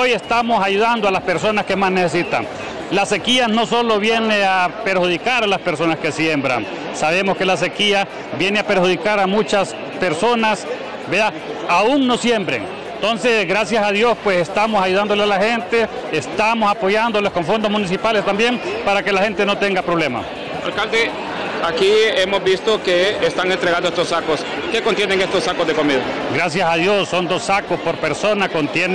hoy estamos ayudando a las personas que más necesitan. La sequía no solo viene a perjudicar a las personas que siembran, sabemos que la sequía viene a perjudicar a muchas personas, vea, aún no siembren. Entonces, gracias a Dios, pues estamos ayudándole a la gente, estamos apoyándoles con fondos municipales también para que la gente no tenga problemas. Alcalde, aquí hemos visto que están entregando estos sacos. ¿Qué contienen estos sacos de comida? Gracias a Dios, son 2 sacos por persona,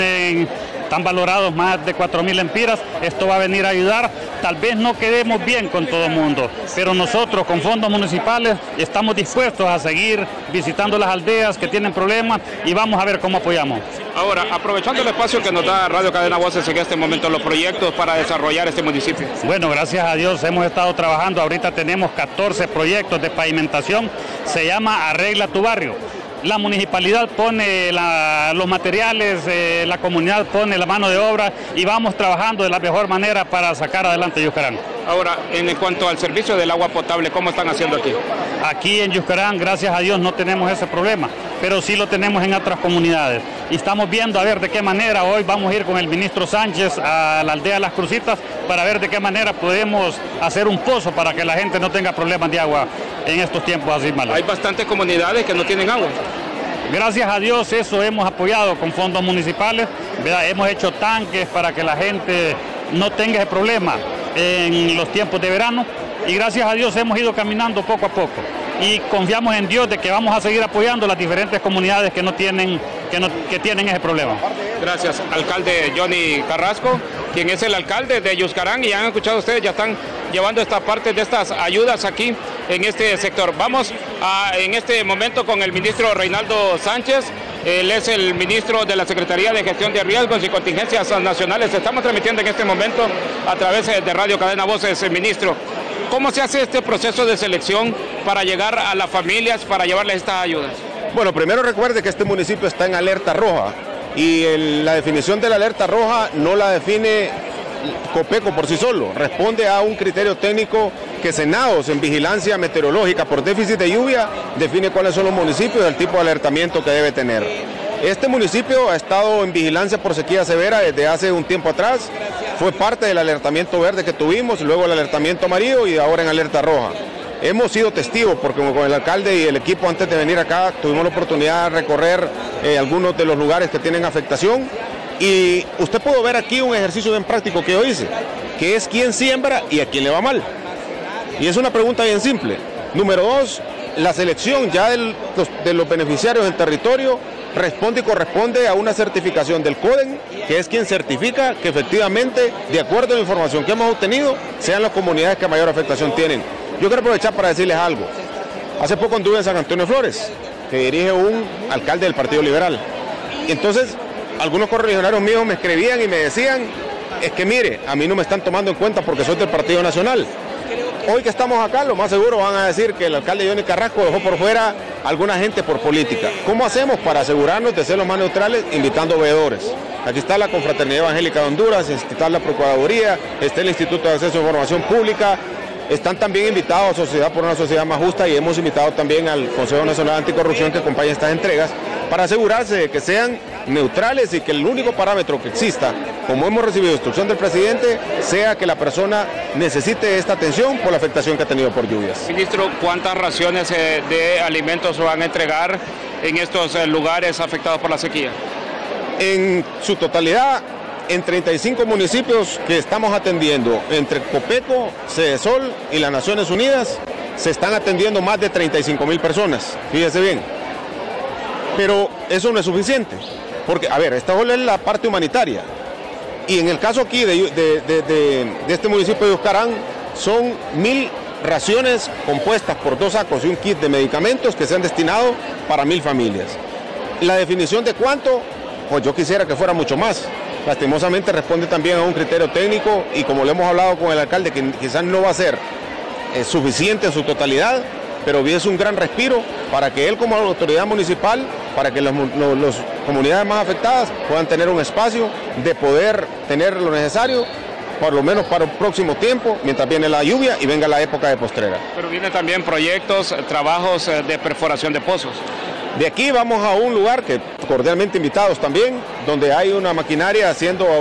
están valorados más de 4.000 lempiras. Esto va a venir a ayudar. Tal vez no quedemos bien con todo el mundo, pero nosotros con fondos municipales estamos dispuestos a seguir visitando las aldeas que tienen problemas y vamos a ver cómo apoyamos. Ahora, aprovechando el espacio que nos da Radio Cadena Voces en este momento, los proyectos para desarrollar este municipio. Bueno, gracias a Dios hemos estado trabajando, ahorita tenemos 14 proyectos de pavimentación, se llama Arregla tu Barrio. La municipalidad pone los materiales, la comunidad pone la mano de obra y vamos trabajando de la mejor manera para sacar adelante Yuscarán. Ahora, en cuanto al servicio del agua potable, ¿cómo están haciendo aquí? Aquí en Yuscarán, gracias a Dios, no tenemos ese problema, pero sí lo tenemos en otras comunidades. Y estamos viendo a ver de qué manera, hoy vamos a ir con el ministro Sánchez a la aldea Las Crucitas para ver de qué manera podemos hacer un pozo para que la gente no tenga problemas de agua en estos tiempos así malos. Hay bastantes comunidades que no tienen agua. Gracias a Dios eso hemos apoyado con fondos municipales, ¿verdad? Hemos hecho tanques para que la gente no tenga ese problema en los tiempos de verano y gracias a Dios hemos ido caminando poco a poco y confiamos en Dios de que vamos a seguir apoyando las diferentes comunidades que tienen ese problema. Gracias, alcalde Johnny Carrasco, quien es el alcalde de Yuscarán, y han escuchado ustedes, ya están llevando esta parte de estas ayudas aquí en este sector. Vamos en este momento con el ministro Reinaldo Sánchez. Él es el ministro de la Secretaría de Gestión de Riesgos y Contingencias Nacionales. Estamos transmitiendo en este momento a través de Radio Cadena Voces, ministro. ¿Cómo se hace este proceso de selección para llegar a las familias, para llevarles estas ayudas? Bueno, primero recuerde que este municipio está en alerta roja y la definición de la alerta roja no la define Copeco por sí solo, responde a un criterio técnico que Senados en vigilancia meteorológica por déficit de lluvia define cuáles son los municipios y el tipo de alertamiento que debe tener. Este municipio ha estado en vigilancia por sequía severa desde hace un tiempo atrás, fue parte del alertamiento verde que tuvimos, luego el alertamiento amarillo y ahora en alerta roja. Hemos sido testigos porque con el alcalde y el equipo antes de venir acá tuvimos la oportunidad de recorrer algunos de los lugares que tienen afectación y usted pudo ver aquí un ejercicio bien práctico que yo hice, que es quién siembra y a quién le va mal. Y es una pregunta bien simple. Número 2, la selección ya de los beneficiarios del territorio responde y corresponde a una certificación del CODEN, que es quien certifica que efectivamente, de acuerdo a la información que hemos obtenido, sean las comunidades que mayor afectación tienen. Yo quiero aprovechar para decirles algo. Hace poco anduve en San Antonio Flores, que dirige un alcalde del Partido Liberal. Entonces, algunos correligionarios míos me escribían y me decían, es que mire, a mí no me están tomando en cuenta porque soy del Partido Nacional. Hoy que estamos acá, lo más seguro van a decir que el alcalde Johnny Carrasco dejó por fuera a alguna gente por política. ¿Cómo hacemos para asegurarnos de ser los más neutrales? Invitando veedores. Aquí está la Confraternidad Evangélica de Honduras, está la Procuraduría, está el Instituto de Acceso a Información Pública. Están también invitados a Sociedad por una Sociedad Más Justa y hemos invitado también al Consejo Nacional Anticorrupción que acompaña estas entregas para asegurarse de que sean neutrales y que el único parámetro que exista, como hemos recibido instrucción del presidente, sea que la persona necesite esta atención por la afectación que ha tenido por lluvias. Ministro, ¿cuántas raciones de alimentos van a entregar en estos lugares afectados por la sequía? En su totalidad, en 35 municipios que estamos atendiendo, entre Copeco, Cedesol y las Naciones Unidas, se están atendiendo más de 35,000 personas, fíjese bien. Pero eso no es suficiente, porque, a ver, esta es la parte humanitaria. Y en el caso aquí de este municipio de Yuscarán, son 1.000 raciones compuestas por 2 sacos y un kit de medicamentos que se han destinado para 1.000 familias. La definición de cuánto, pues yo quisiera que fuera mucho más. Lastimosamente responde también a un criterio técnico y como le hemos hablado con el alcalde, que quizás no va a ser suficiente en su totalidad, pero es un gran respiro para que él como autoridad municipal, para que las comunidades más afectadas puedan tener un espacio de poder tener lo necesario, por lo menos para un próximo tiempo, mientras viene la lluvia y venga la época de postrera. Pero vienen también proyectos, trabajos de perforación de pozos. De aquí vamos a un lugar que cordialmente invitados también, donde hay una maquinaria haciendo